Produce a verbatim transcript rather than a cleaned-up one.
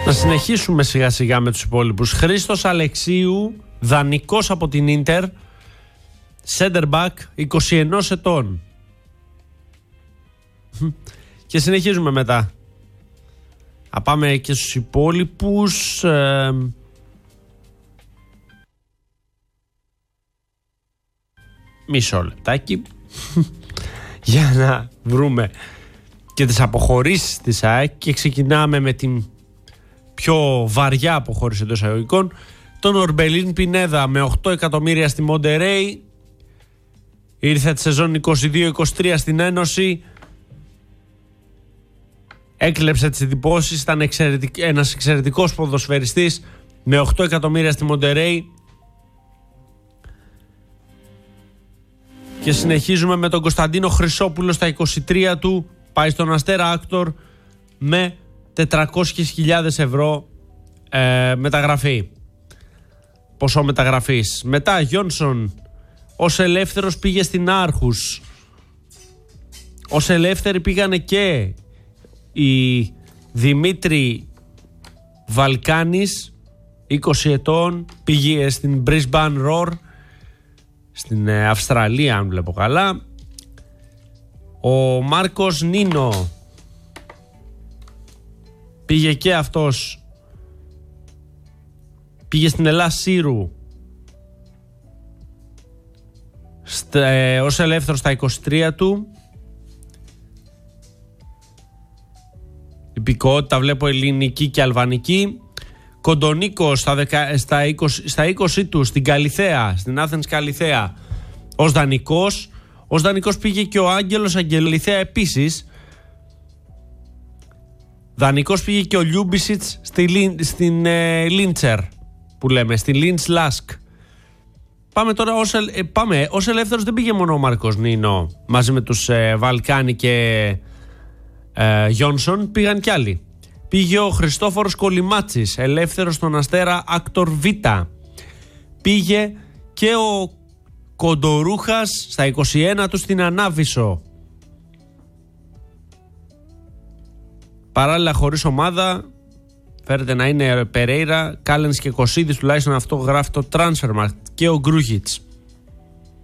Να συνεχίσουμε σιγά σιγά με τους υπόλοιπους. Χρήστος Αλεξίου, δανεικός από την Ίντερ, center back, είκοσι ένα ετών. Και συνεχίζουμε μετά. Θα πάμε και στους υπόλοιπους. Ε, μισό λεπτάκι για να βρούμε και τις αποχωρήσεις της ΑΕΚ και ξεκινάμε με την πιο βαριά αποχώρηση εντός εισαγωγικών. Τον Ορμπελίν Πινέδα με οκτώ εκατομμύρια στη Μοντερέι, ήρθε τη σεζόν είκοσι δύο είκοσι τρία στην Ένωση, έκλεψε τις εντυπώσεις, ήταν εξαιρετικ... ένας εξαιρετικός ποδοσφαιριστής με οκτώ εκατομμύρια στη Μοντερέι. Και συνεχίζουμε με τον Κωνσταντίνο Χρυσόπουλο στα είκοσι τρία του, πάει στον Αστέρα Άκτορ με τετρακόσιες χιλιάδες ευρώ ε, μεταγραφή, ποσό μεταγραφής. Μετά Γιόνσον ως ελεύθερος πήγε στην Άρχους. Ως ελεύθεροι πήγανε και η Δημήτρη Βαλκάνης, είκοσι ετών, πήγε στην Brisbane Roar στην ε, Αυστραλία αν βλέπω καλά. Ο Μάρκος Νίνο πήγε και αυτός, πήγε στην Ελλάς Σύρου ε, ως ελεύθερος στα είκοσι τρία του. Υπηκότητα βλέπω ελληνική και αλβανική. Κοντονίκος στα, δεκα, στα, είκοσι, στα είκοσι του στην Καλιθέα, στην Athens Καλιθέα ως δανεικός. Ως δανεικός πήγε και ο Άγγελος Αγγελιθέα επίσης. Δανεικός πήγε και ο Λιούμπισιτς στη, στην ε, Λίντσερ που λέμε, στη Λίντς Λάσκ. Πάμε τώρα ως, ε, πάμε, ως ελεύθερος δεν πήγε μόνο ο Μάρκος Νίνο μαζί με τους ε, Βαλκάνη και ε, Γιόνσον, πήγαν κι άλλοι. Πήγε ο Χριστόφορος Κολυμάτσης, ελεύθερος στον Αστέρα Άκτορ Β. Πήγε και ο Κοντορούχας στα είκοσι ένα του στην Ανάβησο. Παράλληλα χωρίς ομάδα φέρεται να είναι Περέιρα, Κάλενς και Κωσίδης, τουλάχιστον αυτό γράφει το Transfermarkt, και ο Γκρούγιτς.